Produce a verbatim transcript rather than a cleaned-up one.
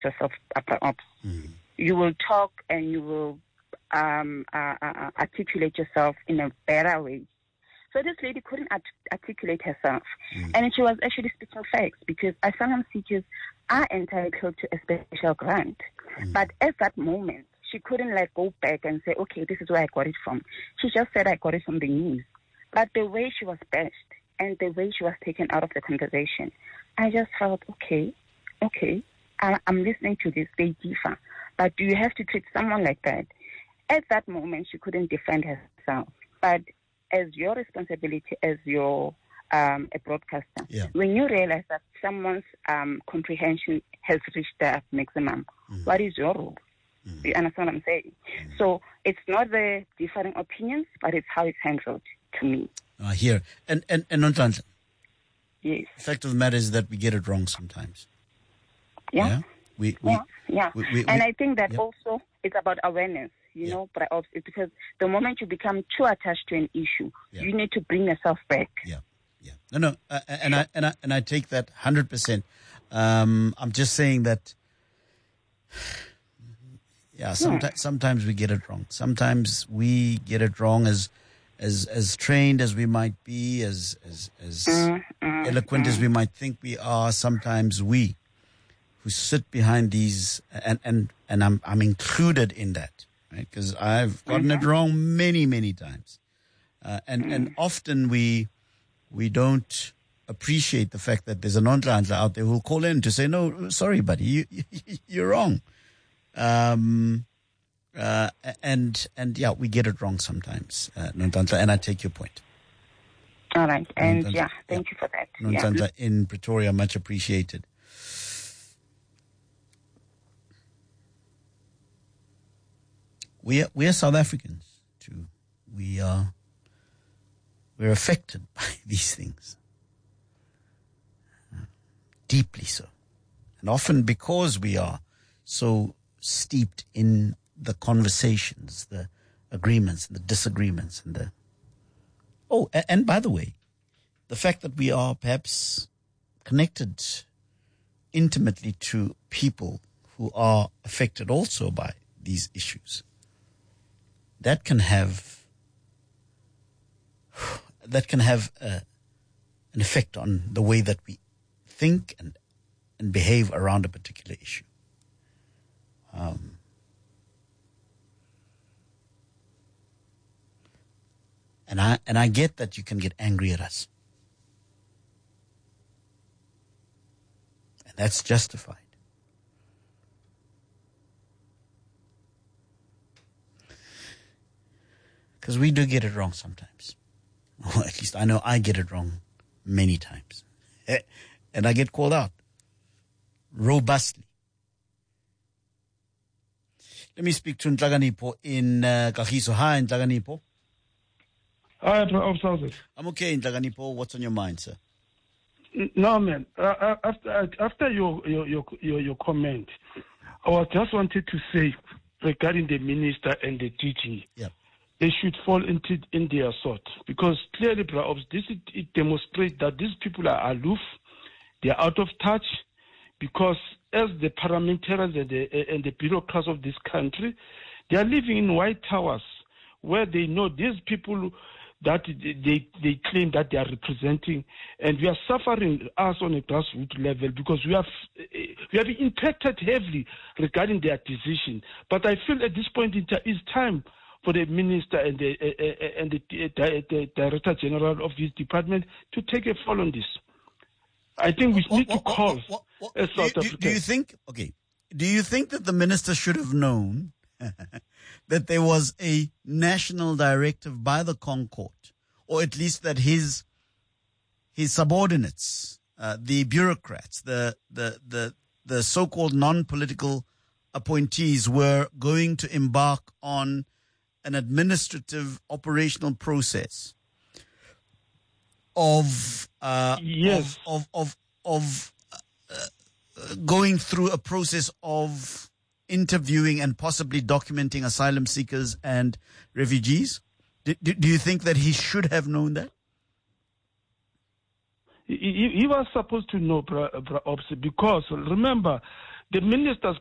yourself, uh, mm. you will talk and you will um, uh, uh, articulate yourself in a better way. So this lady couldn't art- articulate herself. Mm. And she was actually speaking facts, because asylum seekers are entitled to a special grant. Mm. But at that moment, she couldn't like go back and say, okay, this is where I got it from. She just said, I got it from the news. But the way she was bashed and the way she was taken out of the conversation, I just felt, okay, okay, I, I'm listening to this, they differ. But do you have to treat someone like that? At that moment, she couldn't defend herself. But as your responsibility as your um, a broadcaster, yeah. when you realize that someone's um, comprehension has reached their maximum, mm. what is your role? Mm. You understand what I'm saying? Mm. So it's not the differing opinions, but it's how it's handled to me. I hear. And, and, and Nonhlanhla, yes. The fact of the matter is that we get it wrong sometimes. Yeah. Yeah. We, we, yeah. yeah. We, we, and we, I think that yep. also it's about awareness. You yeah. know, but it's because the moment you become too attached to an issue, yeah. you need to bring yourself back. Yeah, yeah. No, no, uh, and I and I and I take that one hundred percent. Um, I'm just saying that. Yeah, sometimes yeah. sometimes we get it wrong. Sometimes we get it wrong as as as trained as we might be, as as as mm, mm, eloquent mm. as we might think we are. Sometimes we, who sit behind these, and and and I'm I'm included in that. Right, because I've gotten mm-hmm. it wrong many, many times, uh, and mm. and often we we don't appreciate the fact that there's a Nonhlanhla out there who'll call in to say, no, sorry, buddy, you, you you're wrong, um, uh, and and yeah, we get it wrong sometimes, uh, Nonhlanhla, and I take your point. All right, and yeah, thank yeah. you for that. Nonhlanhla yeah. in Pretoria, much appreciated. We are, we are South Africans too. We are, we're affected by these things. Uh, deeply so. And often because we are so steeped in the conversations, the agreements, the disagreements, and the, oh, and, and by the way, the fact that we are perhaps connected intimately to people who are affected also by these issues. That can have that can have uh, an effect on the way that we think and and behave around a particular issue. Um, and I and I get that you can get angry at us, and that's justified. Because we do get it wrong sometimes. Or at least I know I get it wrong many times. And I get called out robustly. Let me speak to Nhlakanipho in uh, Kagiso. Hi, Nhlakanipho. Hi, Obsauses. I'm okay, Nhlakanipho. What's on your mind, sir? No, man. Uh, after after your, your your your your comment, I was just wanted to say regarding the minister and the D G. Yeah. They should fall into in their sort, because clearly, perhaps this it, it demonstrates that these people are aloof, they are out of touch, because as the parliamentarians and the, and the bureaucrats of this country, they are living in white towers where they know these people that they they claim that they are representing, and we are suffering us on a grassroots level because we have we have been impacted heavily regarding their decision. But I feel at this point in time it's time for the minister and the uh, and the, the, the director general of this department to take a fall on this. I think we what, need what, to call what, what, what, as South do, Africa. Do you think? Okay, do you think that the minister should have known that there was a national directive by the Concord, or at least that his his subordinates, uh, the bureaucrats, the the the the so-called non-political appointees, were going to embark on an administrative operational process of uh, yes. of of of, of uh, going through a process of interviewing and possibly documenting asylum seekers and refugees? Do, do, do you think that he should have known that? He, he was supposed to know, because remember, the ministers